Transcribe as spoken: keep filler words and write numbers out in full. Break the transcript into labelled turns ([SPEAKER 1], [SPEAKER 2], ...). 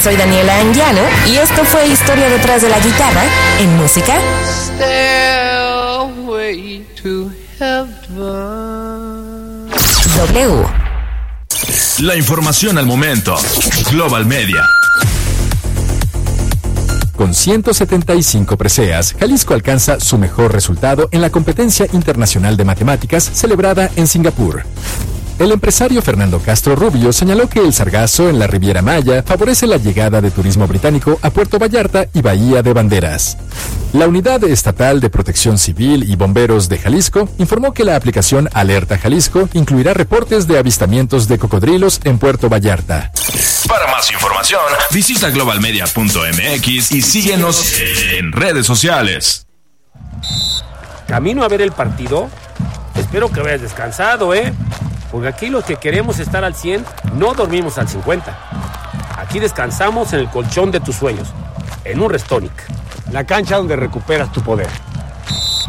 [SPEAKER 1] soy Daniela Anguiano y esto fue Historia detrás de la guitarra en música.
[SPEAKER 2] Stairway to heaven.
[SPEAKER 1] W.
[SPEAKER 3] La información al momento. Global Media.
[SPEAKER 4] Con ciento setenta y cinco preseas, Jalisco alcanza su mejor resultado en la competencia internacional de matemáticas celebrada en Singapur. El empresario Fernando Castro Rubio señaló que el sargazo en la Riviera Maya favorece la llegada de turismo británico a Puerto Vallarta y Bahía de Banderas. La Unidad Estatal de Protección Civil y Bomberos de Jalisco informó que la aplicación Alerta Jalisco incluirá reportes de avistamientos de cocodrilos en Puerto Vallarta.
[SPEAKER 3] Para más información, visita global media punto m x y síguenos en redes sociales.
[SPEAKER 5] ¿Camino a ver el partido? Espero que hayas descansado, ¿eh? Porque aquí los que queremos estar al cien, no dormimos al cincuenta. Aquí descansamos en el colchón de tus sueños, en un Restonic.
[SPEAKER 6] La cancha donde recuperas tu poder.